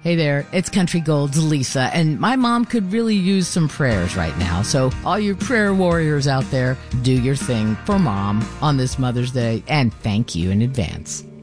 Hey there, it's Country Gold's Lisa, and my mom could really use some prayers right now. So all you prayer warriors out there, do your thing for Mom on this Mother's Day, and thank you in advance.